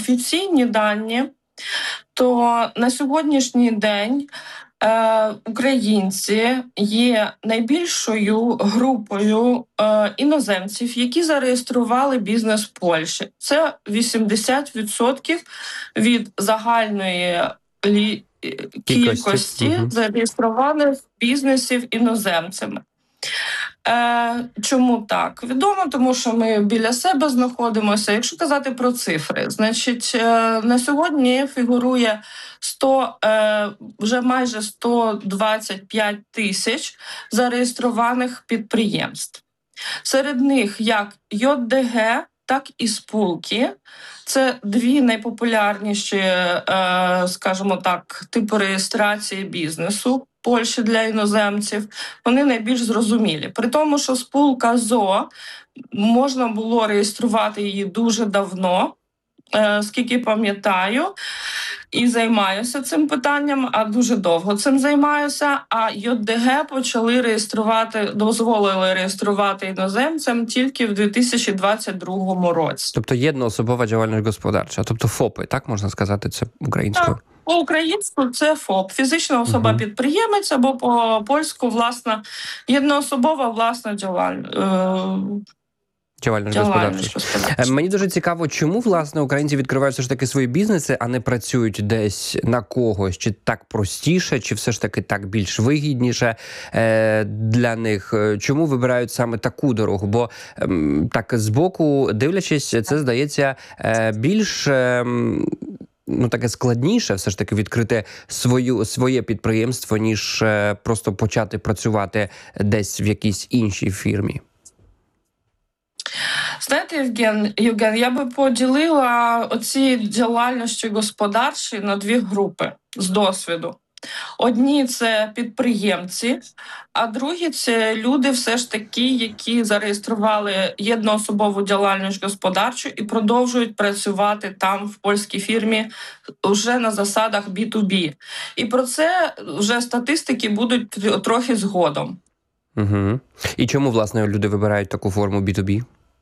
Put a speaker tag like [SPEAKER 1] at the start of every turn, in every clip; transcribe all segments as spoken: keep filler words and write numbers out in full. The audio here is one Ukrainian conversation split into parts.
[SPEAKER 1] офіційні дані, то на сьогоднішній день е, українці є найбільшою групою е, іноземців, які зареєстрували бізнес в Польщі. Це вісімдесят відсотків від загальної лі... кількості, кількості угу. зареєстрованих бізнесів іноземцями. Е, чому так? Відомо, тому що ми біля себе знаходимося. Якщо казати про цифри, значить, е, на сьогодні фігурує сто, е, вже майже сто двадцять п'ять тисяч зареєстрованих підприємств. Серед них як ЙОДГ, так і спілки. Це дві найпопулярніші, е, скажімо так, типи реєстрації бізнесу в Польщі для іноземців. Вони найбільш зрозумілі. При тому, що спілка ЗО, можна було реєструвати її дуже давно, е, скільки пам'ятаю, і займаюся цим питанням, а дуже довго цим займаюся. А ЙОДГ почали реєструвати, дозволили реєструвати іноземцям тільки в дві тисячі двадцять другому році.
[SPEAKER 2] Тобто єдноособова діяльність господарча, тобто ФОПи, так можна сказати це українською?
[SPEAKER 1] Так, по-українську це ФОП, фізична особа-підприємець, або по-польську, власна, єдноособова власна діяльність.
[SPEAKER 2] Діяльність господарча. Мені дуже цікаво, чому, власне, українці відкривають все ж таки свої бізнеси, а не працюють десь на когось? Чи так простіше, чи все ж таки так більш вигідніше е, для них? Чому вибирають саме таку дорогу? Бо е, так збоку дивлячись, це здається е, більш... Е, ну, таке складніше все ж таки відкрити свою, своє підприємство, ніж е, просто почати працювати десь в якійсь іншій фірмі.
[SPEAKER 1] Знаєте, Євген, Євген, я би поділила оці діяльності господарчі на дві групи з досвіду. Одні – це підприємці, а другі – це люди все ж таки, які зареєстрували єдноособову діяльність господарчу і продовжують працювати там в польській фірмі вже на засадах бі ту бі. І про це вже статистики будуть трохи згодом.
[SPEAKER 2] Угу. І чому, власне, люди вибирають таку форму бі ту бі?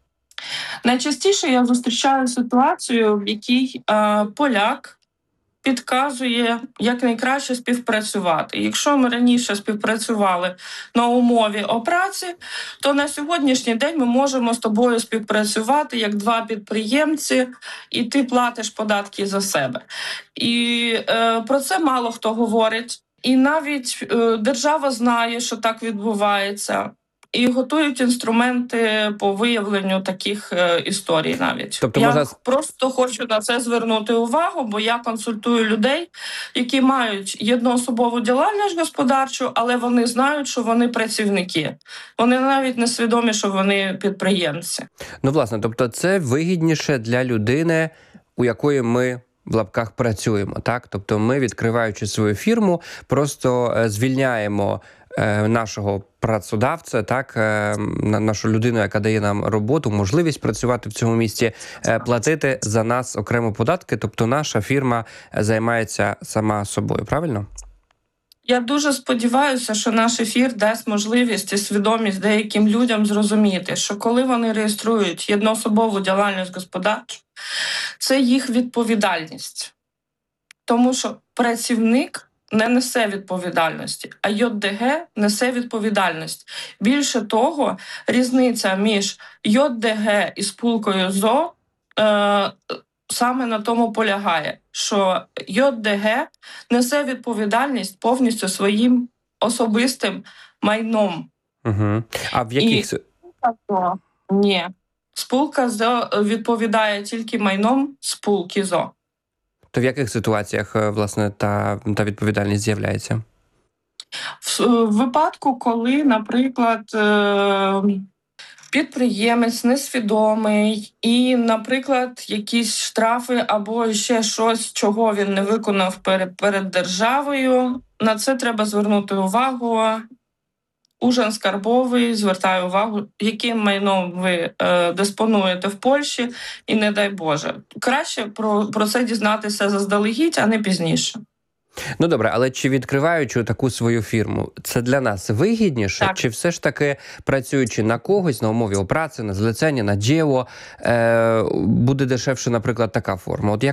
[SPEAKER 1] Найчастіше я зустрічаю ситуацію, в якій е, поляк підказує, як найкраще співпрацювати. Якщо ми раніше співпрацювали на умові о праці, то на сьогоднішній день ми можемо з тобою співпрацювати як два підприємці, і ти платиш податки за себе. І е, про це мало хто говорить. І навіть е, держава знає, що так відбувається. І готують інструменти по виявленню таких е, історій навіть. Тобто, я можна... просто хочу на це звернути увагу, бо я консультую людей, які мають єдноособову діяльність господарчу, але вони знають, що вони працівники. Вони навіть не свідомі, що вони підприємці.
[SPEAKER 2] Ну, власне, тобто це вигідніше для людини, у якої ми в лапках працюємо, так? Тобто ми, відкриваючи свою фірму, просто звільняємо нашого працедавця, так, нашу людину, яка дає нам роботу, можливість працювати в цьому місці, платити за нас окремо податки, тобто наша фірма займається сама собою, правильно?
[SPEAKER 1] Я дуже сподіваюся, що наш ефір дасть можливість і свідомість деяким людям зрозуміти, що коли вони реєструють єдноособову діяльність господарчу, це їх відповідальність. Тому що працівник не несе відповідальності, а ЙОДГ несе відповідальність. Більше того, різниця між ЙОДГ і спілкою ЗО е, саме на тому полягає, що ЙОДГ несе відповідальність повністю своїм особистим майном.
[SPEAKER 2] Угу. А в яких... І...
[SPEAKER 1] Ні. Спілка ЗО відповідає тільки майном спілки ЗО.
[SPEAKER 2] То в яких ситуаціях, власне, та, та відповідальність з'являється?
[SPEAKER 1] В, в випадку, коли, наприклад, підприємець несвідомий і, наприклад, якісь штрафи або ще щось, чого він не виконав перед, перед державою, на це треба звернути увагу. Ужин скарбовий звертає увагу, яким майном ви е, диспонуєте в Польщі, і не дай Боже. Краще про, про це дізнатися заздалегідь, а не пізніше.
[SPEAKER 2] Ну добре, але чи відкриваючи таку свою фірму, це для нас вигідніше? Так. Чи все ж таки, працюючи на когось, на умові праці, на злицення, на діло, е, буде дешевше, наприклад, така форма? От як